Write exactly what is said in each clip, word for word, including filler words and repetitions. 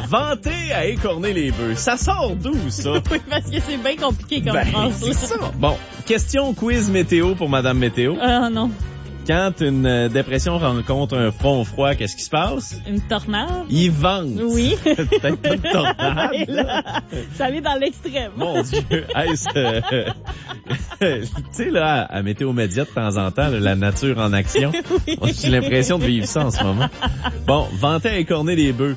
Vanter à écorner les bœufs. Ça sort d'où, ça? Oui, parce que c'est bien compliqué comme Ben, phrase. c'est ça. Bon, question quiz météo pour Madame Météo. Ah non. Quand une euh, dépression rencontre un front froid, qu'est-ce qui se passe? Une tornade? Il vente. Oui. Peut-être pas une tornade. Et là, ça allait dans l'extrême. Mon Dieu. Est-ce, euh, tu sais, là, à Météo Média, de temps en temps, là, la nature en action. Oui. Moi, j'ai l'impression de vivre ça en ce moment. Bon, vanter à écorner les bœufs.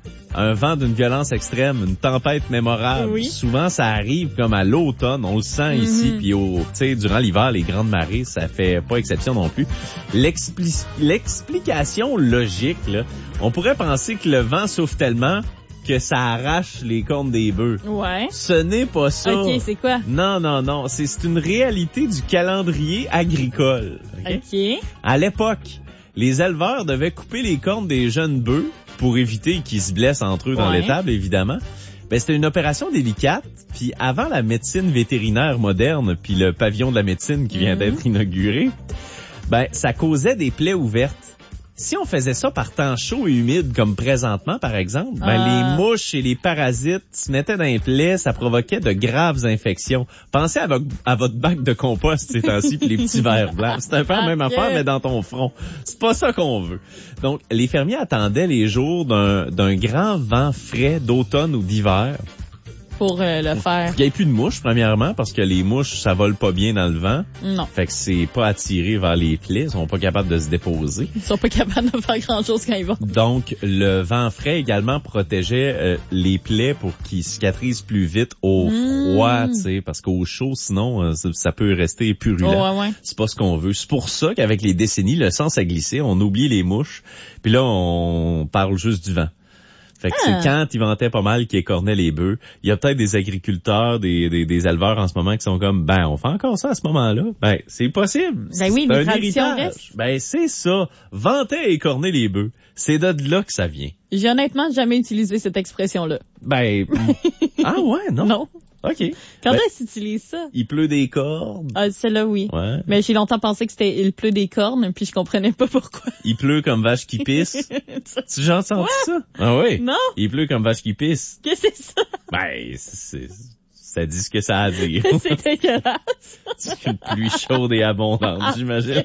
Un vent d'une violence extrême, une tempête mémorable. Oui. Souvent, ça arrive comme à l'automne, on le sent Mm-hmm. ici, puis au, tu sais, durant l'hiver, les grandes marées, ça fait pas exception non plus. L'expli- l'explication logique, là, on pourrait penser que le vent souffle tellement que ça arrache les cornes des bœufs. Ouais. Ce n'est pas ça. OK, c'est quoi? Non, non, non. C'est, c'est une réalité du calendrier agricole. OK? OK. À l'époque, les éleveurs devaient couper les cornes des jeunes bœufs pour éviter qu'ils se blessent entre eux dans Ouais. l'étable, évidemment. Ben, c'était une opération délicate. Puis avant la médecine vétérinaire moderne, puis le pavillon de la médecine qui vient Mhm. d'être inauguré, ben ça causait des plaies ouvertes. Si on faisait ça par temps chaud et humide, comme présentement, par exemple, ben, Ah. les mouches et les parasites se mettaient dans les plaies, ça provoquait de graves infections. Pensez à votre, à votre bac de compost ces temps-ci, puis les petits verres blancs. C'est un peu la même Ok. affaire, mais dans ton front. C'est pas ça qu'on veut. Donc, les fermiers attendaient les jours d'un, d'un grand vent frais d'automne ou d'hiver. Pour euh, le faire. Il n'y ait plus de mouches, premièrement, parce que les mouches, ça vole pas bien dans le vent. Non. Fait que c'est pas attiré vers les plaies, ils sont pas capables de se déposer. Ils sont pas capables de faire grand-chose quand ils vont. Donc, le vent frais également protégeait euh, les plaies pour qu'ils cicatrisent plus vite au Mmh. froid, tu sais, parce qu'au chaud, sinon, euh, ça, ça peut rester purulent. Oh, ouais, ouais. C'est pas ce qu'on veut. C'est pour ça qu'avec les décennies, le sens a glissé, on oublie les mouches, puis là, on parle juste du vent. Fait que Ah. c'est quand ils vantaient pas mal qu'ils écornaient les bœufs. Il y a peut-être des agriculteurs, des, des, des éleveurs en ce moment qui sont comme, ben, on fait encore ça à ce moment-là. Ben, c'est possible. Ben oui, c'est les un traditions héritage. restent. Ben, c'est ça. Vanter et écorner les bœufs. C'est de là que ça vient. J'ai honnêtement jamais utilisé cette expression-là. Ben, ah ouais, non? Non. OK. Quand Ben, est-ce que tu utilises ça? il pleut des cordes. Ah, celle-là, oui. Ouais. Mais j'ai longtemps pensé que c'était il pleut des cornes, puis je comprenais pas pourquoi. Il pleut comme vache qui pisse. Tu as entendu ça? Ah oui. Non? Il pleut comme vache qui pisse. Qu'est-ce que c'est ça? Ben, c'est, ça dit ce que ça a à dire. C'est dégueulasse. C'est une pluie chaude et abondante, j'imagine.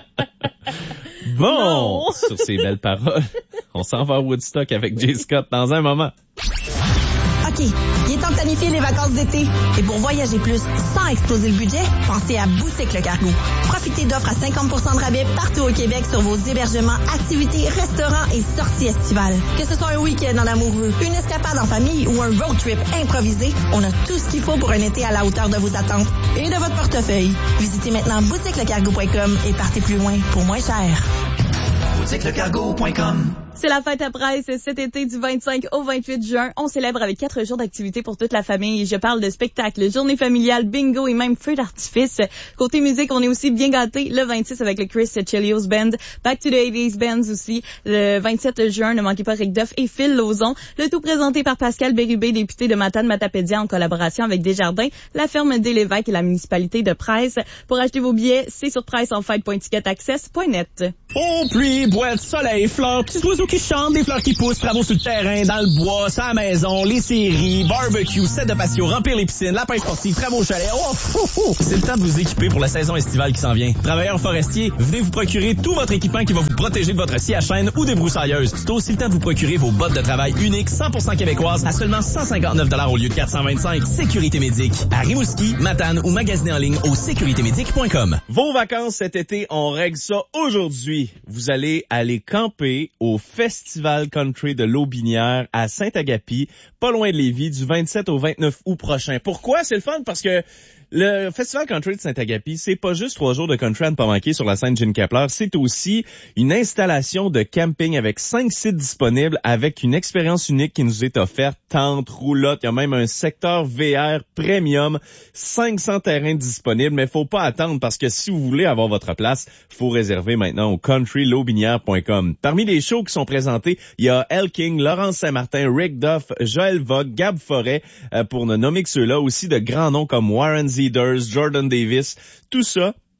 Bon, Non. sur ces belles paroles, on s'en va à Woodstock avec Jay Scott dans un moment. OK, il est temps de planifier les vacances d'été. Et pour voyager plus sans exploser le budget, pensez à Boutique le Cargo. Profitez d'offres à cinquante pour cent de rabais partout au Québec sur vos hébergements, activités, restaurants et sorties estivales. Que ce soit un week-end en amoureux, une escapade en famille ou un road trip improvisé, on a tout ce qu'il faut pour un été à la hauteur de vos attentes et de votre portefeuille. Visitez maintenant boutique le cargo point com et partez plus loin pour moins cher. boutique le cargo point com. C'est la fête à Presse cet été du vingt-cinq au vingt-huit juin. On célèbre avec quatre jours d'activité pour toute la famille. Je parle de spectacles, journée familiale, bingo et même feu d'artifice. Côté musique, on est aussi bien gâtés. Le vingt-six avec le Chris Chelios Band, Back to the eighties Bands aussi. Le vingt-sept juin, ne manquez pas Rick Duff et Phil Lauzon. Le tout présenté par Pascal Bérubé, député de Matane-Matapédia en collaboration avec Desjardins, la ferme des Lévesques et la municipalité de Presse. Pour acheter vos billets, c'est sur presse en fête point ticket access point net. Oh, pluie, boîte, soleil, fleurs, petits oiseaux qui chantent, des fleurs qui poussent, travaux sur le terrain, dans le bois, sur la maison, les séries, barbecue, set de patio, remplir les piscines, lapin sportif, travaux au chalet. Oh, fou, fou. C'est le temps de vous équiper pour la saison estivale qui s'en vient. Travailleurs forestiers, venez vous procurer tout votre équipement qui va vous protéger de votre scie à chaîne ou des broussailleuses. C'est aussi le temps de vous procurer vos bottes de travail uniques, cent pour cent québécoises, à seulement cent cinquante-neuf dollars au lieu de quatre cent vingt-cinq. Sécurité Médic, à Rimouski, Matane ou magasinez en ligne au sécurité médic point com. Vos vacances cet été, on règle ça aujourd'hui. Vous allez aller camper au Festival Country de l'Aubinière à Saint-Agapi, pas loin de Lévis, du vingt-sept au vingt-neuf août prochain. Pourquoi? C'est le fun parce que le Festival Country de Saint-Agapi, c'est pas juste trois jours de country à ne pas manquer sur la scène Gene Kepler, c'est aussi une installation de camping avec cinq sites disponibles avec une expérience unique qui nous est offerte, tente, roulotte, il y a même un secteur V R premium, cinq cents terrains disponibles, mais faut pas attendre parce que si vous voulez avoir votre place, faut réserver maintenant au country laubinière point com. Parmi les shows qui sont présentés, il y a El King, Laurence Saint-Martin, Rick Duff, Joël Vogue, Gab Forêt, euh, pour ne nommer que ceux-là, aussi de grands noms comme Warren Zeders, Jordan Davis, tout ça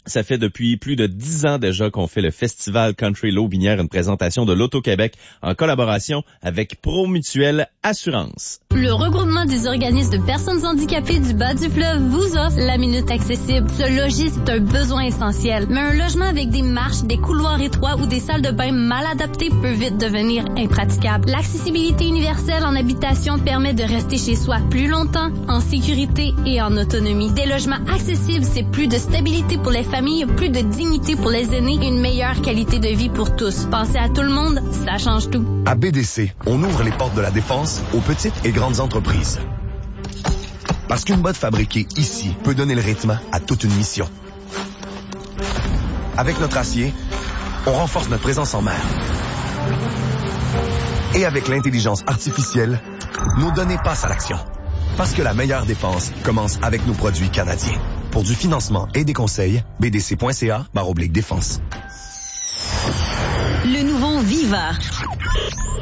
Ça fait depuis plus de dix ans déjà qu'on fait le Festival Country Lotbinière, une présentation de l'Auto-Québec en collaboration avec Promutuelle Assurance. Le regroupement des organismes de personnes handicapées du bas du fleuve vous offre la Minute Accessible. Se loger, c'est un besoin essentiel. Mais un logement avec des marches, des couloirs étroits ou des salles de bain mal adaptées peut vite devenir impraticable. L'accessibilité universelle en habitation permet de rester chez soi plus longtemps, en sécurité et en autonomie. Des logements accessibles, c'est plus de stabilité pour les familles, plus de dignité pour les aînés, une meilleure qualité de vie pour tous. Pensez à tout le monde, ça change tout. À B D C, on ouvre les portes de la défense aux petites et grandes entreprises. Parce qu'une botte fabriquée ici peut donner le rythme à toute une mission. Avec notre acier, on renforce notre présence en mer. Et avec l'intelligence artificielle, nos données passent à l'action. Parce que la meilleure défense commence avec nos produits canadiens. Pour du financement et des conseils, b d c point c a barre oblique défense. Le nouveau Viva.